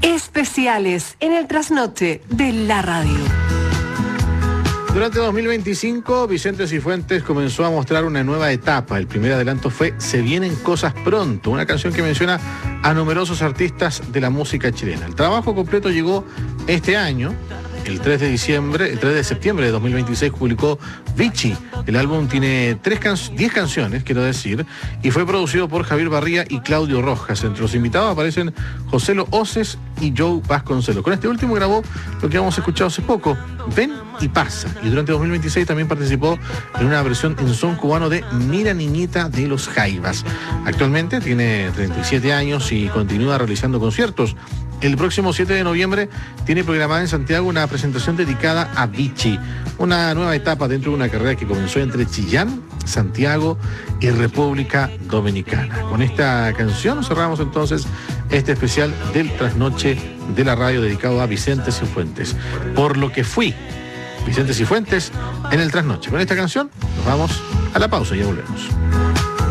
Especiales en el trasnoche de la radio. Durante 2025, Vicente Cifuentes comenzó a mostrar una nueva etapa. El primer adelanto fue Se vienen cosas pronto, una canción que menciona a numerosos artistas de la música chilena. El trabajo completo llegó este año. El 3 de septiembre de 2026 publicó Vichy. El álbum tiene 10 canciones, quiero decir, y fue producido por Javier Barría y Claudio Rojas. Entre los invitados aparecen Joselo Oces y Joe Vasconcelos. Con este último grabó lo que hemos escuchado hace poco, Ven y Pasa. Y durante 2026 también participó en una versión en son cubano de Mira Niñita de los Jaivas. Actualmente tiene 37 años y continúa realizando conciertos. El próximo 7 de noviembre tiene programada en Santiago una presentación dedicada a Vichy, una nueva etapa dentro de una carrera que comenzó entre Chillán, Santiago y República Dominicana. Con esta canción cerramos entonces este especial del trasnoche de la radio dedicado a Vicente Cifuentes. Por lo que fui, Vicente Cifuentes en el trasnoche. Con esta canción nos vamos a la pausa y ya volvemos.